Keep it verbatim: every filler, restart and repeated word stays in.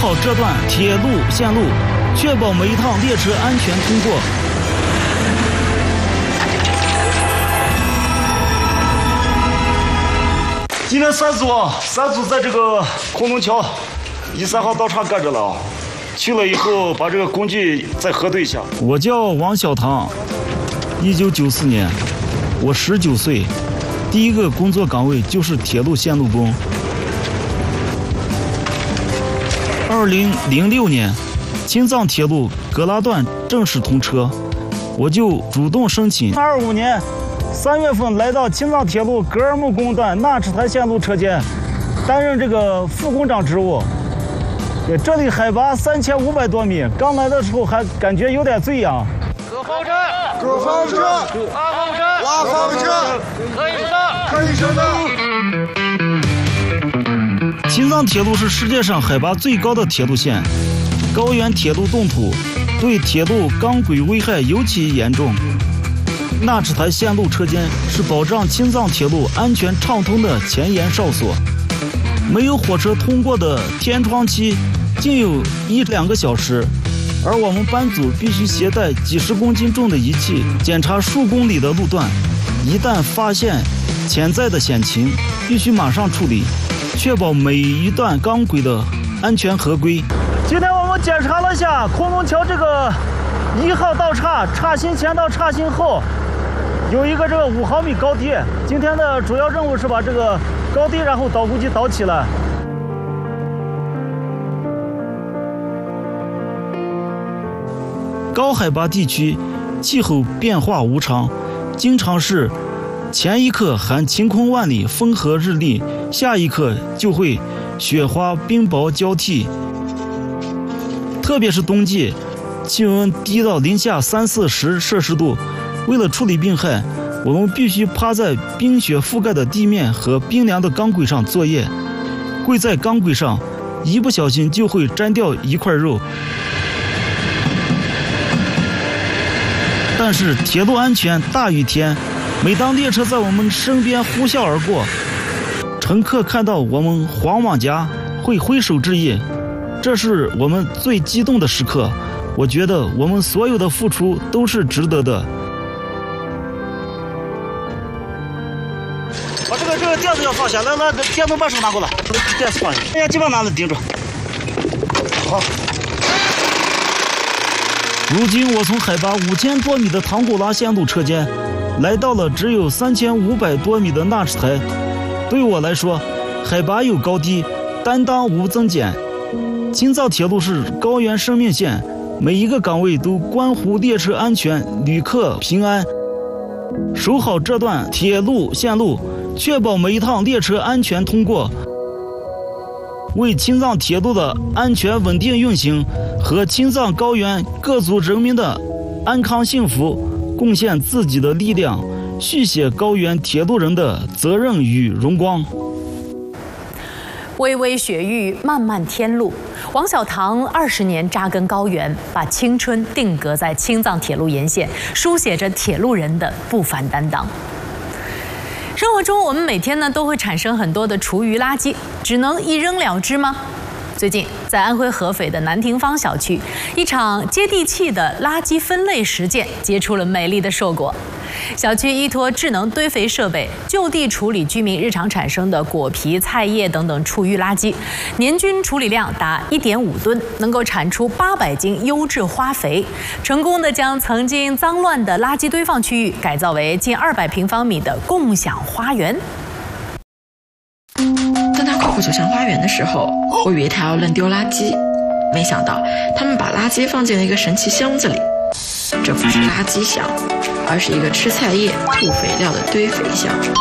好这段铁路线路，确保每一趟列车安全通过。 今天三组啊，三组在这个空洞桥一三号道岔干着了啊。去了以后把这个工具再核对一下。 我叫王小堂，一九九四年，我十九岁，第一个工作岗位就是铁路线路工。二零零六年，青藏铁路格拉段正式通车，我就主动申请。二五年三月份来到青藏铁路格尔木工段纳齿台线路车间，担任这个副工长职务。对，这里海拔三千五百多米，刚来的时候还感觉有点醉呀。 搁方车， 搁方车， 拉方车， 拉方车， 可以上， 可以上的。 青藏铁路是世界上海拔最高的铁路线，高原铁路冻土对铁路钢轨危害尤其严重。纳齿台线路车间是保障青藏铁路安全畅通的前沿哨所。没有火车通过的天窗期竟有一两个小时，而我们班组必须携带几十公斤重的仪器检查数公里的路段，一旦发现潜在的险情，必须马上处理，确保每一段钢轨的安全合规。今天我们检查了下空洞桥这个一号道岔，岔心前到岔心后有一个这个五毫米高低。今天的主要任务是把这个高低然后导估计导起来。高海拔地区气候变化无常，经常是前一刻还晴空万里风和日丽，下一刻就会雪花冰雹交替。特别是冬季，气温低到零下三四十摄氏度，为了处理病害，我们必须趴在冰雪覆盖的地面和冰凉的钢轨上作业。跪在钢轨上，一不小心就会粘掉一块肉。但是铁路安全大于天，每当列车在我们身边呼啸而过，乘客看到我们黄马甲会挥手致意，这是我们最激动的时刻。我觉得我们所有的付出都是值得的。把这个这个垫子要放下来，来，电动把手拿过来，垫子放下，哎呀，基本拿着顶住。好。如今我从海拔五千多米的唐古拉线路车间，来到了只有三千五百多米的纳齿台。对我来说，海拔有高低，担当无增减。青藏铁路是高原生命线，每一个岗位都关乎列车安全、旅客平安。守好这段铁路线路，确保每一趟列车安全通过，为青藏铁路的安全稳定运行和青藏高原各族人民的安康幸福贡献自己的力量，续写高原铁路人的责任与荣光。 微微雪域，漫漫天路。王小堂二十年扎根高原，把青春定格在青藏铁路沿线，书写着铁路人的不凡担当。生活中，我们每天呢都会产生很多的厨余垃圾，只能一扔了之吗？最近，在安徽合肥的南廷坊小区，一场接地气的垃圾分类实践结出了美丽的硕果。小区依托智能堆肥设备，就地处理居民日常产生的果皮、菜叶等等厨余垃圾，年均处理量达一点五吨，能够产出八百斤优质花肥，成功的将曾经脏乱的垃圾堆放区域改造为近二百平方米的共享花园。 当他快步走向花园的时候，我以为他要乱丢垃圾，没想到他们把垃圾放进了一个神奇箱子里。这不是垃圾箱，而是一个吃菜叶、吐肥料的堆肥箱。